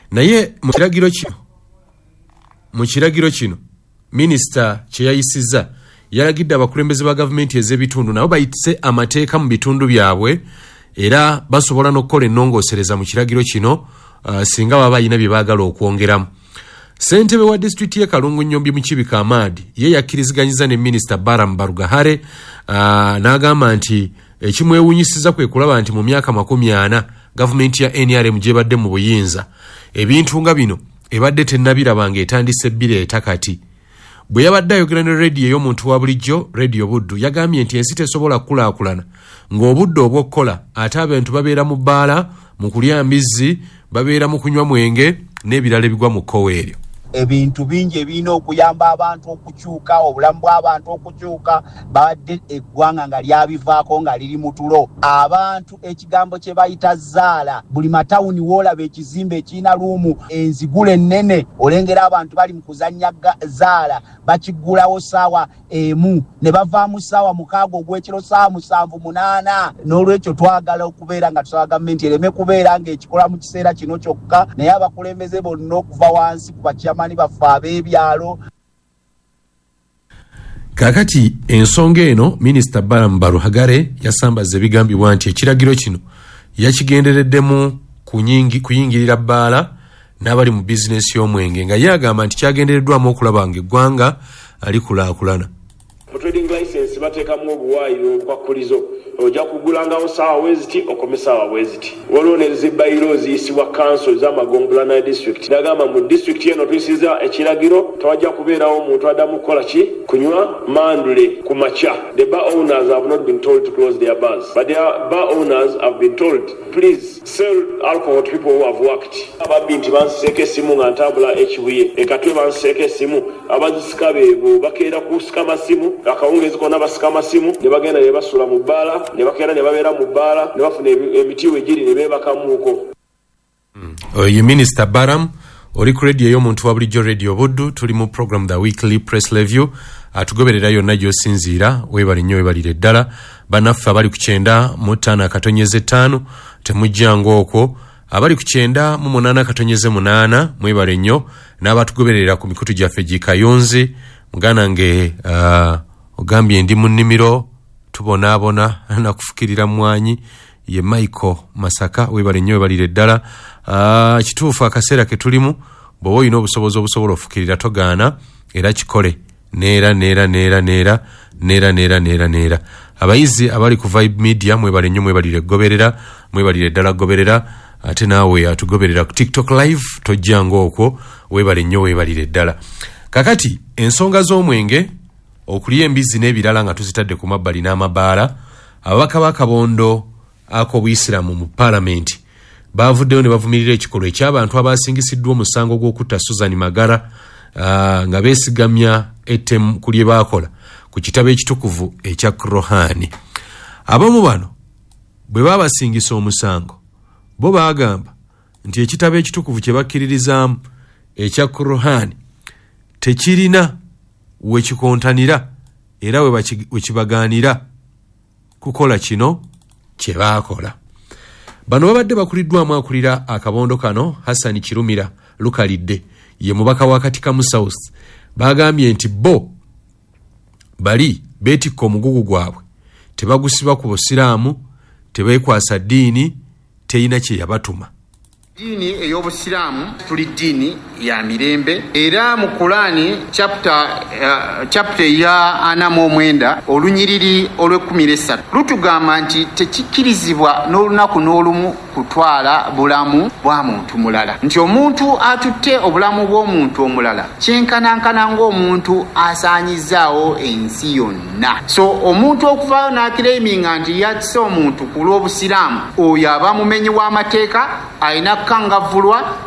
naye mu kiragiro kino minisita kye yayisizza yalagidde abakulembeze ba gavumenti ez'ebitundu nabo bayitise amateeka mu bitundu byabwe era basobola n'okukola ennongoosereza mu kiragiro kino singa baba bayina bye baagala okwongeramu. Ssentebe wa disitulikiti y'e Kalungu Nnyombi Mukibika Ahmad ye yakkiriziganyiza ne minisita Baramu Barugahare n'agamba nti ekimwewunyisiza kwe kulaba nti mu myaka 40 gavumenti ya NRM gyebadde mu buyinza ebintu nga bino ebadde tennabirabanga etandise ebbira etakati. Bwe yabadde ayogera ne rediyo ey'omuntu wa bulijjo rediyo Buddu yagambye nti ensi tesobola kukulaakulana ng'obudde obw'okkola ate abantu babeera mu bbaala mu kulya mbizzi babeera mu kunywa mwenge n'ebirala ebigwa mu kkowe eryo. Ebintu bingi ebirina okuyamba abantu okukyuka obulamu bw'abantu okukyuka badde eggwanga nga lyabivaako nga liri mu tulo. Abantu ekigambo kye bayita zaala buli matawuni woolaba ekizimbe ekirina luumu enzigula ennene olengera abantu bali mu kuzannya zaala bakigulawo ssaawa emu ne bavaamu ssaawa 6 ogw'ekiro ssaawa 7-8. N'olwekyo twagala okubeera nga tusaba gavumenti ereme kubeera ng'ekikola mu kiseera kino kyokka naye abakulembeze bonna okuva wansi ku bakyamani baffe ab'ebyalo. Kakati ensonga eno minisita Baramu Barugahare yasambaza ebigambibwa nti ekiragiro kino yakigendereddemu kuyingirira bbaala n'abali mu bizinesi y'omwenge nga yagamba nti kyagendereddwamu okulaba ng'eggwanga alikulaakulana. Mu trading license bateekamu obuwaayiro bwakkulizo ojja kugulangawo ssaawa weziti okome ssaawa weziti. Waliwo ne zibayiro ziyisibwa council z'amagongolana district nagamba mu district eno tuyisiza ekiragiro tewajja kubeerawo omuntu addamu kukola ki kunywa mandule ku makya. The bar owners have not been told to close their bars, but their bar owners have been told please sell alcohol to people who have worked. Ababbi nti banseeka essimu nga ntambula ekibuye ekatwe banseeka essimu abazisika beebo bakeera kusika masimu akawungezi konna basika masimu ne bagenda ne basula mu bbaala ne bakeera ne babeera mu bbaala ne bafuna emitiwe egiri ne beebakamuuko. Oyo minisita Baramu oli ku rediyo ey'omuntu wa bulijjo rediyo Buddu tuli mu program The Weekly Press Review atugoberera yonna gy'osinziira weebale nnyo weebalire ddala bannaffe abali ku 9.5 temujjanga okwo abali ku 9.8 mwebale nnyo n'abatugoberera ku mikutu gyaffe gikayunzi mugana nge ogambye ndi mu nnimiro tubonaabona nakufukirira mwanyi ye Michael Masaka weebale nnyo weebalire ddala. Kituufu akaseera ke tulimu bw'oba olina obusobozi obusobola ofukirira togaana era kikole neera. Abayizi abali ku Vibe Media mwebale nnyo mwebalire goberera mwebalire ddala goberera ate naawe atugoberera ku TikTok live tojjanga okwo weebale nnyo weebalire ddala. Kakati ensonga z'omwenge okulya embizzi n'ebirala nga tuzitadde ku mabbali n'amabaala ababaka b'akabondo ak'obuyisiraamu mu paalamenti baavuddeyo ne bavumirira ekikolwa eky'abantu abasingisiddwa omusango gw'okutta Susan Magara nga beesigamya ettemu ku lye baakola ku kitabo ekitukuvu ekya Kurohani. Abamu bano bwe baabasingisa omusango bo baagamba nti ekitabo ekitukuvu kye bakkiririzaamu ekya Kurohani tekirina we kikontanira era we kibagaanira kukola kino kye baakola. Bano babadde bakuliddwamu akulira akabondo kano Hassan Kirumira Lukalidde ye mubaka wa Katikamu South bagambye nti bo bali beetikka omugugu gwabwe tebagusiba ku busiraamu tebeekwasa ddiini teyina kye yabatuma. Dini ey'obusiraamu tuli dini ya mirembe era mu Qur'ani chapter ya 49 olunyiriri olw'13 lutugamba nti tekikkirizibwa n'olunaku n'olumu kutwala bulamu bwa muntu mulala, nti omuntu atutte obulamu bw'omuntu omulala kyenkanankana ng'omuntu asaanyizaawo ensi yonna. So omuntu okuvaayo n'akireeminga nti yatise omuntu ku lw'obusiraamu oyo aba mumenyi w'amateeka ayina kangavulwa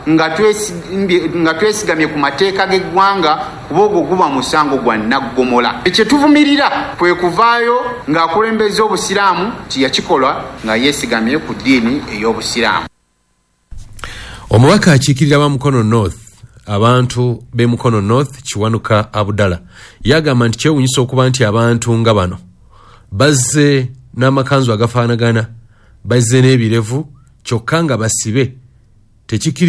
nga twesigamye ku mateeka g'eggwanga kuba ogwo guba musango gwa naggomola. Ekyo tuvumirira kwe kuvaayo ng'akulembeza obusiraamu tiyakikola nga yeesigamye ku ddiini ey'obusiraamu. Omubaka akiikirira ba Mukono North abantu b'e Mukono North Kiwanuka Abdallah yagamba nti kyewuunyisa okuba nti abantu nga bano bazze n'amakanzu agafaanagana bazze n'ebirevu kyokka nga basibe tekikiri